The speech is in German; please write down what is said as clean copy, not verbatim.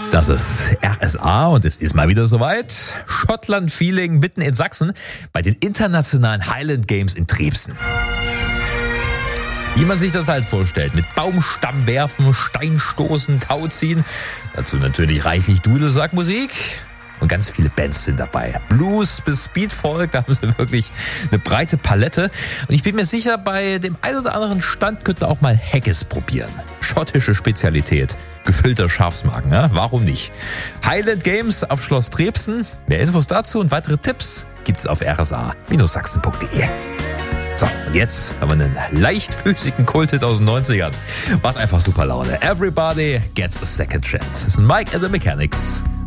Das ist RSA und es ist mal wieder soweit. Schottland-Feeling mitten in Sachsen bei den internationalen Highland Games in Trebsen. Wie man sich das halt vorstellt, mit Baumstamm werfen, Steinstoßen, Tauziehen. Dazu natürlich reichlich Dudelsackmusik. Und ganz viele Bands sind dabei. Blues bis Speedfolk, da haben sie wirklich eine breite Palette. Und ich bin mir sicher, bei dem ein oder anderen Stand könnt ihr auch mal Haggis probieren. Schottische Spezialität. Gefüllter Schafsmagen, ja? Warum nicht? Highland Games auf Schloss Trebsen. Mehr Infos dazu und weitere Tipps gibt's auf rsa-sachsen.de. So, und jetzt haben wir einen leichtfüßigen Kulthit aus den 90ern. Macht einfach super Laune. Everybody gets a second chance. Das ist Mike and the Mechanics.